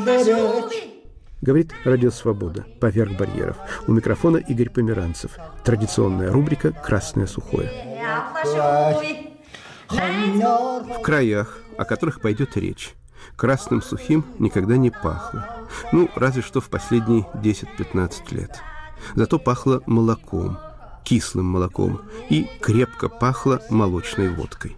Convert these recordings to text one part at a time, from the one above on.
Говорит Радио Свобода. Поверх барьеров. У микрофона Игорь Померанцев. Традиционная рубрика «Красное сухое». В краях, о которых пойдет речь, красным сухим никогда не пахло. Ну, разве что в последние 10-15 лет. Зато пахло молоком, кислым молоком, и крепко пахло молочной водкой.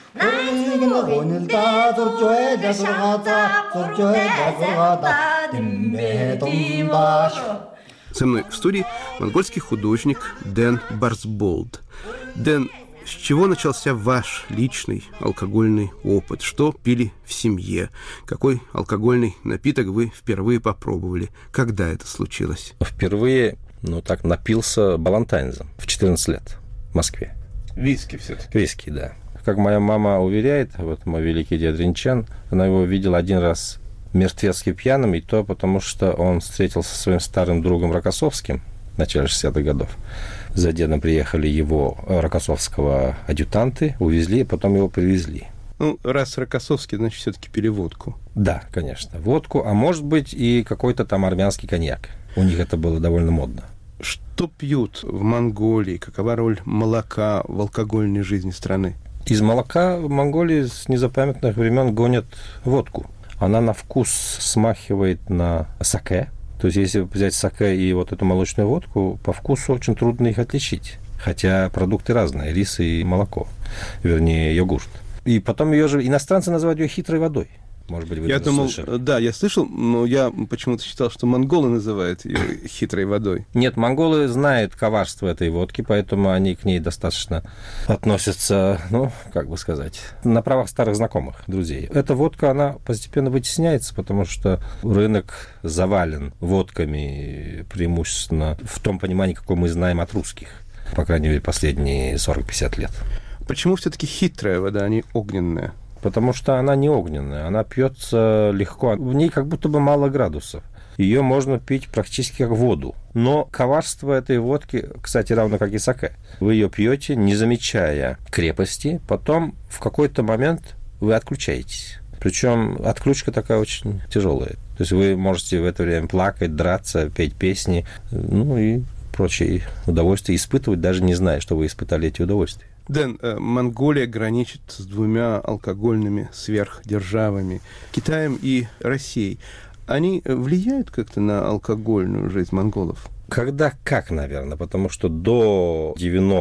Со мной в студии монгольский художник Дэн Барсболд. Дэн, с чего начался ваш личный алкогольный опыт? Что пили в семье? Какой алкогольный напиток вы впервые попробовали? Когда это случилось? Впервые, напился балантайнзом в 14 лет в Москве. Виски все-таки? Виски, да. Как моя мама уверяет, мой великий дед Ринчан, она его видела один раз мертвецки пьяным, и то потому, что он встретился со своим старым другом Рокоссовским в начале 60-х годов. За дедом приехали его рокоссовского адъютанты, увезли, потом его привезли. Раз Рокоссовский, значит, все-таки пили водку. Да, конечно, водку, а может быть и какой-то там армянский коньяк. У них это было довольно модно. Что пьют в Монголии? Какова роль молока в алкогольной жизни страны? Из молока в Монголии с незапамятных времен гонят водку. Она на вкус смахивает на саке. То есть, если взять саке и вот эту молочную водку, по вкусу очень трудно их отличить. Хотя продукты разные, рис и молоко, вернее, йогурт. И потом ее же иностранцы называют ее хитрой водой. Может быть, вы я думал, слышали. Да, я слышал, но я почему-то считал, что монголы называют ее хитрой водой. Нет, монголы знают коварство этой водки, поэтому они к ней достаточно относятся, на правах старых знакомых, друзей. Эта водка, она постепенно вытесняется, потому что рынок завален водками преимущественно в том понимании, какое мы знаем от русских, по крайней мере, последние 40-50 лет. Почему все-таки хитрая вода, а не огненная? Потому что она не огненная, она пьется легко, в ней как будто бы мало градусов. Ее можно пить практически как воду. Но коварство этой водки, кстати, равно как и саке. Вы ее пьете, не замечая крепости, потом в какой-то момент вы отключаетесь. Причем отключка такая очень тяжелая. То есть вы можете в это время плакать, драться, петь песни, и прочие удовольствия испытывать, даже не зная, что вы испытали эти удовольствия. Дэн, Монголия граничит с двумя алкогольными сверхдержавами, Китаем и Россией. Они влияют как-то на алкогольную жизнь монголов? Когда как, наверное, потому что до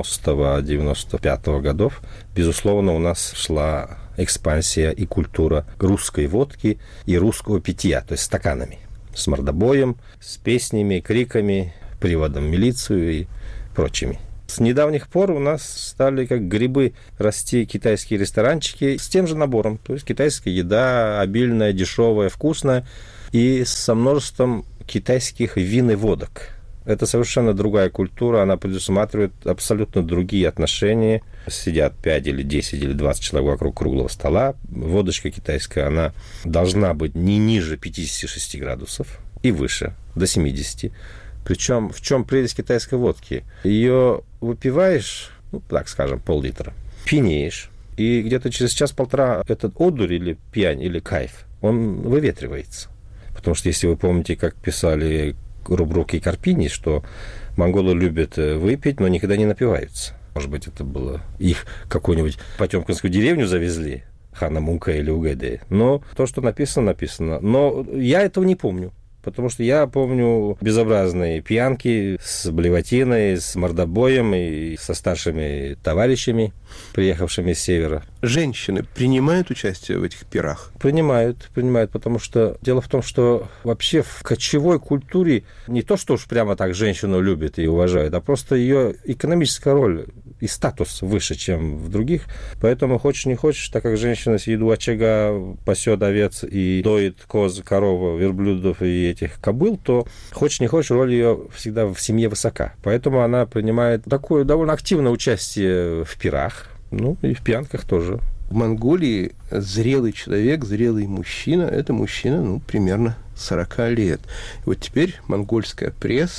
90-95 годов, безусловно, у нас шла экспансия и культура русской водки и русского питья, то есть стаканами, с мордобоем, с песнями, криками, приводом в милицию и прочими. С недавних пор у нас стали как грибы расти китайские ресторанчики с тем же набором. То есть китайская еда обильная, дешевая, вкусная и со множеством китайских вин и водок. Это совершенно другая культура, она предусматривает абсолютно другие отношения. Сидят 5 или 10 или 20 человек вокруг круглого стола. Водочка китайская, она должна быть не ниже 56 градусов и выше, до 70. Причем в чем прелесть китайской водки? Ее выпиваешь, так скажем, пол-литра, пьянеешь, и где-то через час-полтора этот одурь или пьянь, или кайф, он выветривается. Потому что, если вы помните, как писали Рубрук и Карпини, что монголы любят выпить, но никогда не напиваются. Может быть, это было их какую-нибудь потемкинскую деревню завезли, Хана Мунка или Угэдэ. Но то, что написано, написано. Но я этого не помню. Потому что я помню безобразные пьянки с блевотиной, с мордобоем и со старшими товарищами, приехавшими с севера. Женщины принимают участие в этих пирах? Принимают, потому что дело в том, что вообще в кочевой культуре не то, что уж прямо так женщину любят и уважают, а просто ее экономическая роль и статус выше, чем в других. Поэтому хочешь не хочешь, так как женщина сидит у очага, пасет овец и доит коз, корову, верблюдов и этих кобыл, то хочешь не хочешь, роль ее всегда в семье высока. Поэтому она принимает такое довольно активное участие в пирах, и в пьянках тоже. В Монголии зрелый человек, зрелый мужчина, это мужчина, примерно 40 лет. И вот теперь монгольская пресса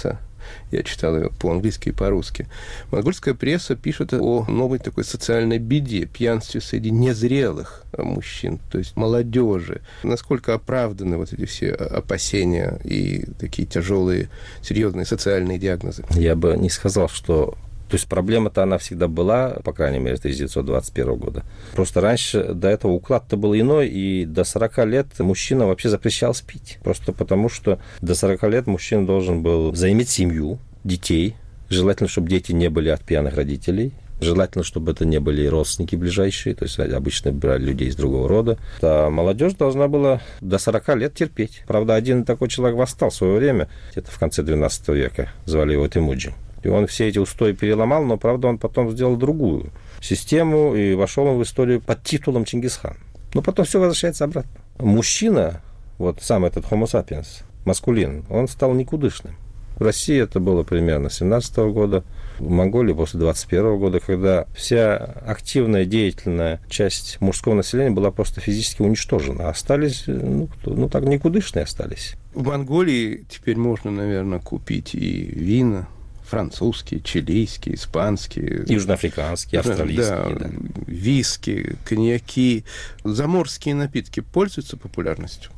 Я читал ее по-английски и по-русски. Монгольская пресса пишет о новой такой социальной беде, пьянстве среди незрелых мужчин, то есть молодежи. Насколько оправданы вот эти все опасения и такие тяжелые, серьезные социальные диагнозы? Я бы не сказал, что... То есть проблема-то она всегда была, по крайней мере, с 1921 года. Просто раньше до этого уклад-то был иной, и до 40 лет мужчина вообще запрещался пить. Просто потому, что до 40 лет мужчина должен был заиметь семью, детей. Желательно, чтобы дети не были от пьяных родителей. Желательно, чтобы это не были родственники ближайшие, то есть обычно брали людей из другого рода. А молодежь должна была до 40 лет терпеть. Правда, один такой человек восстал в свое время, где-то в конце 12 века, звали его Темуджин. И он все эти устои переломал, но, правда, он потом сделал другую систему, и вошел он в историю под титулом Чингисхан. Но потом все возвращается обратно. Мужчина, вот сам этот Homo sapiens, маскулин, он стал никудышным. В России это было примерно с 17 года, в Монголии после 21 года, когда вся активная, деятельная часть мужского населения была просто физически уничтожена. Остались, так никудышные остались. В Монголии теперь можно, наверное, купить и вина, французские, чилийские, испанские. Южноафриканские, австралийские. Да. Виски, коньяки. Заморские напитки пользуются популярностью?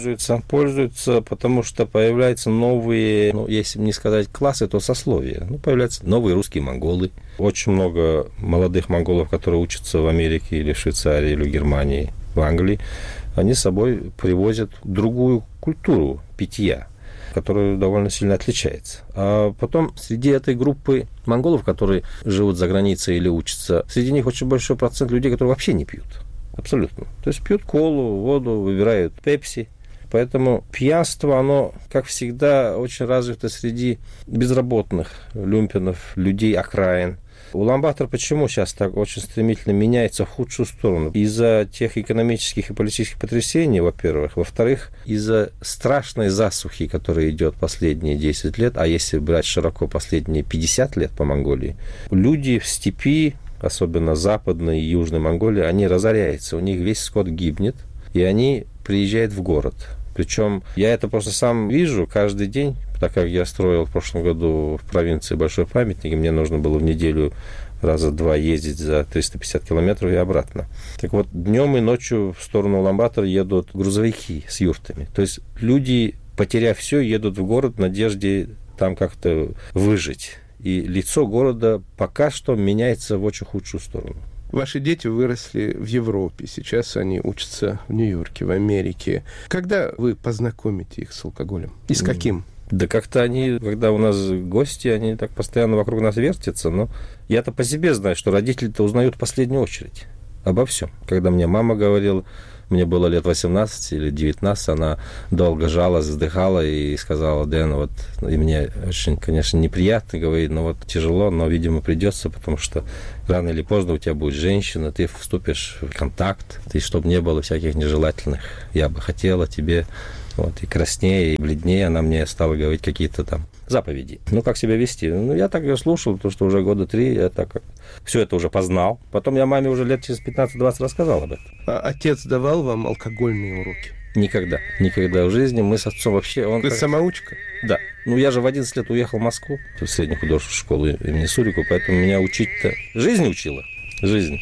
Пользуются, потому что появляются новые, если не сказать классы, то сословия. Появляются новые русские монголы. Очень много молодых монголов, которые учатся в Америке или в Швейцарии, или в Германии, в Англии. Они с собой привозят другую культуру питья, которая довольно сильно отличается. А потом среди этой группы монголов, которые живут за границей или учатся, среди них очень большой процент людей, которые вообще не пьют. Абсолютно. То есть пьют колу, воду, выбирают пепси. Поэтому пьянство, оно, как всегда, очень развито среди безработных, люмпинов, людей окраин. Улан-Батор почему сейчас так очень стремительно меняется в худшую сторону? Из-за тех экономических и политических потрясений, во-первых. Во-вторых, из-за страшной засухи, которая идет последние 10 лет, а если брать широко последние 50 лет по Монголии, люди в степи, особенно западной и южной Монголии, они разоряются, у них весь скот гибнет, и они приезжают в город. Причем я это просто сам вижу каждый день, так как я строил в прошлом году в провинции большой памятник, и мне нужно было в неделю раза два ездить за 350 километров и обратно. Так вот, днем и ночью в сторону Улан-Батора едут грузовики с юртами. То есть люди, потеряв все, едут в город в надежде там как-то выжить. И лицо города пока что меняется в очень худшую сторону. Ваши дети выросли в Европе, сейчас они учатся в Нью-Йорке, в Америке. Когда вы познакомите их с алкоголем? И с каким? Да как-то они, когда у нас гости, они так постоянно вокруг нас вертятся. Но я-то по себе знаю, что родители-то узнают в последнюю очередь обо всем. Когда мне мама говорила, мне было лет 18 или 19, она долго жалась, вздыхала и сказала: Дэн, вот, и мне очень, конечно, неприятно, говорит, тяжело, но, видимо, придется, потому что рано или поздно у тебя будет женщина, ты вступишь в контакт, и чтобы не было всяких нежелательных, я бы хотела тебе, и краснее, и бледнее она мне стала говорить какие-то там заповеди. Как себя вести? Я так ее слушал, потому что уже года 3 я так все это уже познал. Потом я маме уже лет через 15-20 рассказал об этом. А отец давал вам алкогольные уроки? Никогда. Никогда в жизни. Мы с отцом вообще... Вы самоучка? Да. Я же в 11 лет уехал в Москву, в среднюю художественную школу имени Сурикова, поэтому меня учить-то... Жизнь учила. Жизнь.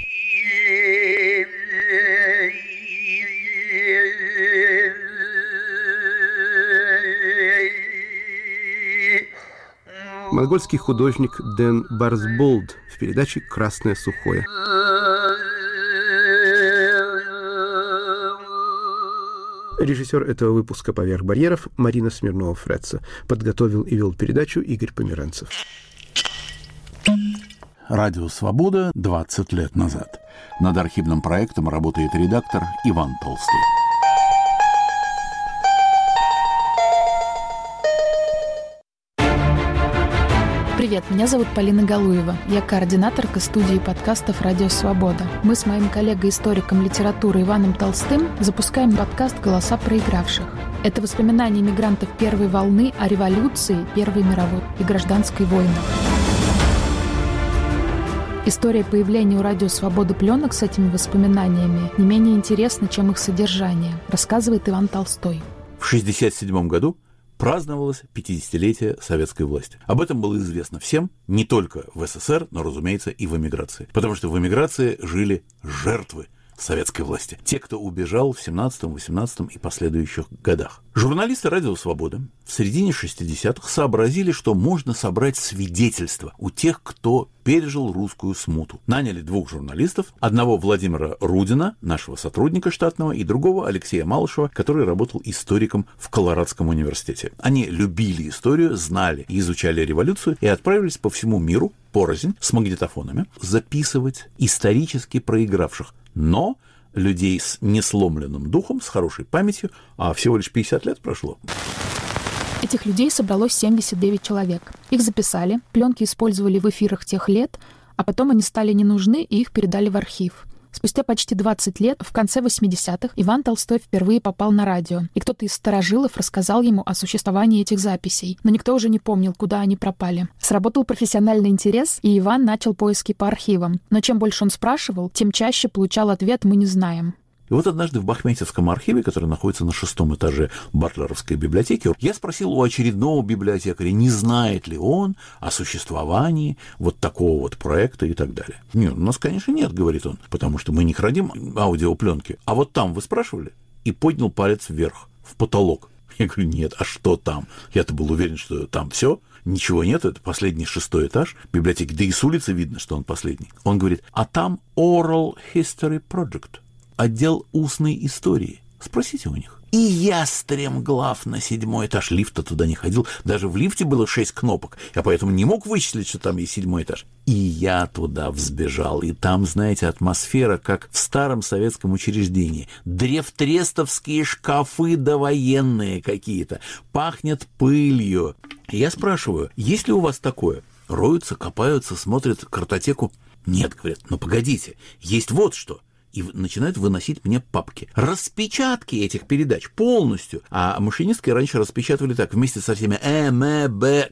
Монгольский художник Дэн Барсболд в передаче «Красное сухое». Режиссер этого выпуска «Поверх барьеров» Марина Смирнова-Фретца. Подготовил и вел передачу Игорь Померанцев. Радио «Свобода» 20 лет назад. Над архивным проектом работает редактор Иван Толстой. Привет, меня зовут Полина Галуева. Я координаторка студии подкастов «Радио Свобода». Мы с моим коллегой-историком литературы Иваном Толстым запускаем подкаст «Голоса проигравших». Это воспоминания мигрантов первой волны о революции, Первой мировой и гражданской войнах. История появления у «Радио Свобода» пленок с этими воспоминаниями не менее интересна, чем их содержание, рассказывает Иван Толстой. В 1967 году праздновалось 50-летие советской власти. Об этом было известно всем, не только в СССР, но, разумеется, и в эмиграции. Потому что в эмиграции жили жертвы советской власти. Те, кто убежал в 17-м, 18-м и последующих годах. Журналисты «Радио Свобода» в середине 60-х сообразили, что можно собрать свидетельства у тех, кто пережил русскую смуту. Наняли 2 журналистов, одного Владимира Рудина, нашего сотрудника штатного, и другого Алексея Малышева, который работал историком в Колорадском университете. Они любили историю, знали и изучали революцию и отправились по всему миру порознь с магнитофонами записывать исторически проигравших, но людей с несломленным духом, с хорошей памятью, а всего лишь 50 лет прошло. Этих людей собралось 79 человек. Их записали, пленки использовали в эфирах тех лет, а потом они стали не нужны, и их передали в архив. Спустя почти 20 лет, в конце 80-х, Иван Толстой впервые попал на радио, и кто-то из старожилов рассказал ему о существовании этих записей, но никто уже не помнил, куда они пропали. Сработал профессиональный интерес, и Иван начал поиски по архивам. Но чем больше он спрашивал, тем чаще получал ответ «мы не знаем». И вот однажды в Бахметьевском архиве, который находится на 6-м этаже Батлеровской библиотеки, я спросил у очередного библиотекаря, не знает ли он о существовании вот такого вот проекта и так далее. Нет, у нас, конечно, нет, говорит он, потому что мы не храним аудиопленки. А вот там вы спрашивали? И поднял палец вверх, в потолок. Я говорю, нет, а что там? Я-то был уверен, что там все. Ничего нет, это последний 6-й этаж библиотеки. Да и с улицы видно, что он последний. Он говорит, а там Oral History Project. Отдел устной истории. Спросите у них. И я стремглав на 7-й этаж. Лифта туда не ходил. Даже в лифте было 6 кнопок. Я поэтому не мог вычислить, что там есть 7-й этаж. И я туда взбежал. И там, знаете, атмосфера, как в старом советском учреждении. Древтрестовские шкафы довоенные какие-то. Пахнет пылью. И я спрашиваю, есть ли у вас такое? Роются, копаются, смотрят картотеку. Нет, говорят, ну погодите, есть вот что. И начинают выносить мне папки. Распечатки этих передач полностью. А машинистки раньше распечатывали так, вместе со всеми Б,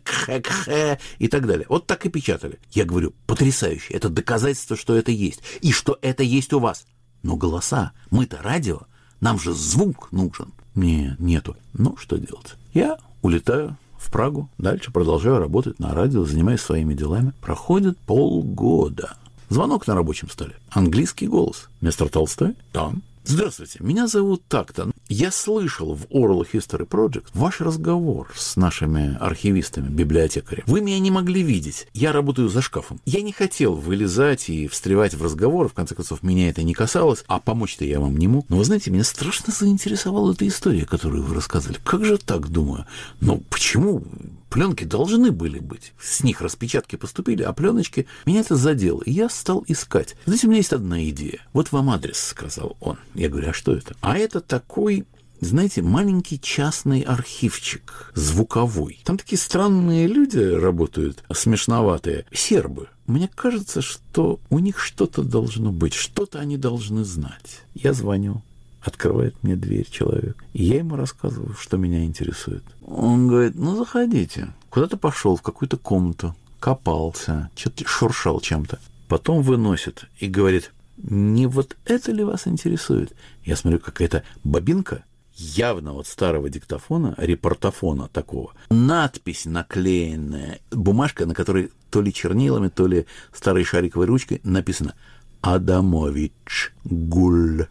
Х и так далее. Вот так и печатали. Я говорю, потрясающе. Это доказательство, что это есть. И что это есть у вас. Но голоса, мы-то радио, нам же звук нужен. Нету. Ну, что делать? Я улетаю в Прагу, дальше продолжаю работать на радио, занимаюсь своими делами. Проходит полгода. Звонок на рабочем столе. Английский голос. Мистер Толстой? Там. Здравствуйте, меня зовут так-то. Я слышал в Oral History Project ваш разговор с нашими архивистами, библиотекарями. Вы меня не могли видеть. Я работаю за шкафом. Я не хотел вылезать и встревать в разговор. В конце концов, меня это не касалось. А помочь-то я вам не мог. Но вы знаете, меня страшно заинтересовала эта история, которую вы рассказывали. Как же так, думаю? Ну, почему? Пленки должны были быть. С них распечатки поступили, а пленочки... Меня это задело. И я стал искать. Знаете, у меня есть одна идея. Вот вам адрес, сказал он. Я говорю, а что это? А это такой, знаете, маленький частный архивчик, звуковой. Там такие странные люди работают, смешноватые. Сербы. Мне кажется, что у них что-то должно быть. Что-то они должны знать. Я звоню. Открывает мне дверь человек. И я ему рассказываю, что меня интересует. Он говорит, ну, заходите. Куда-то пошел в какую-то комнату, копался, что-то шуршал чем-то. Потом выносит и говорит, не вот это ли вас интересует? Я смотрю, какая-то бобинка, явно от старого диктофона, репортофона такого. Надпись наклеенная, бумажка, на которой то ли чернилами, то ли старой шариковой ручкой написано «Адамович Гуль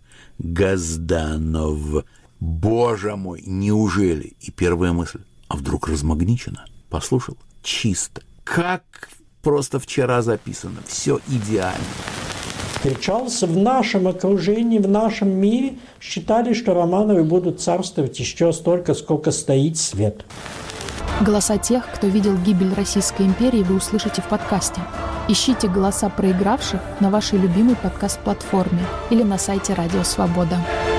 Газданов». Боже мой, неужели? И первая мысль, а вдруг размагничено? Послушал, чисто. Как просто вчера записано. Все идеально. Встречался в нашем окружении, в нашем мире. Считали, что Романовы будут царствовать еще столько, сколько стоит свет. Голоса тех, кто видел гибель Российской империи, вы услышите в подкасте. Ищите голоса проигравших на вашей любимой подкаст-платформе или на сайте Радио Свобода.